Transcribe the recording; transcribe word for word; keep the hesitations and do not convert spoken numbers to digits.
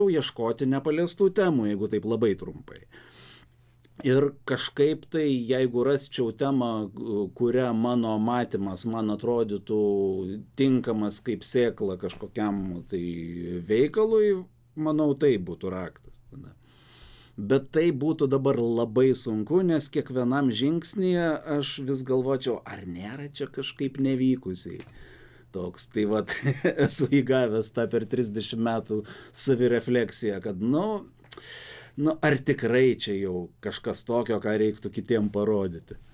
ieškoti nepaliestų temų, jeigu taip labai trumpai. Ir kažkaip tai, jeigu rasčiau temą, kurią mano matymas man atrodytų tinkamas kaip sėkla kažkokiam tai veikalui, manau, tai būtų raktas. Bet tai būtų dabar labai sunku, nes kiekvienam žingsnyje aš vis galvočiau, ar nėra čia kažkaip nevykusiai. Toks, tai vat, esu įgavęs tą per trisdešimt metų savirefleksiją, kad, nu, nu, ar tikrai čia jau kažkas tokio, ką reiktų kitiem parodyti.